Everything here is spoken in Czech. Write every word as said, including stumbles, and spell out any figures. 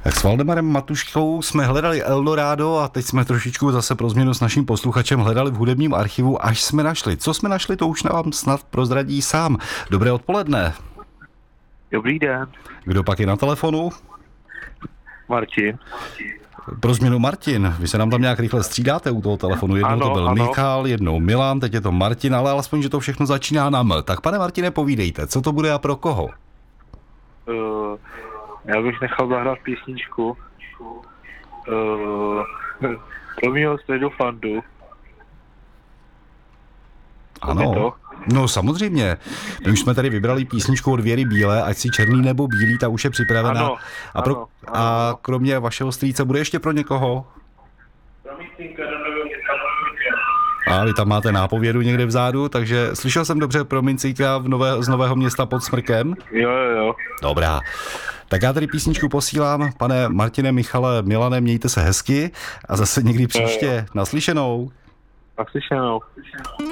Tak s Valdemarem Matuškou jsme hledali Eldorado a teď jsme trošičku zase pro změnu s naším posluchačem hledali v hudebním archivu, až jsme našli. Co jsme našli, to už nám snad prozradí sám. Dobré odpoledne. Dobrý den. Kdo pak je na telefonu? Martin. Pro změnu Martin. Vy se nám tam nějak rychle střídáte u toho telefonu. Jednou ano, to byl ano. Michal, jednou Milan, teď je to Martin, ale alespoň, že to všechno začíná na M. Tak pane Martine, povídejte, co to bude a pro koho? Uh, já bych nechal zahrát písničku. Uh, pro mýho středu fandu. Ano, no samozřejmě. My už jsme tady vybrali písničku od Věry Bílé, ať si černý nebo bílý, ta už je připravená. Ano, a, pro, ano, ano. a kromě vašeho strýce bude ještě pro někoho? A vy tam máte nápovědu někde vzadu, takže slyšel jsem dobře pro Mincíka v nové, z Nového Města pod Smrkem? Jo, jo, jo. Dobrá. Tak já tady písničku posílám. Pane Martine, Michale, Milane, mějte se hezky a zase někdy příště. Naslyšenou. Naslyšenou.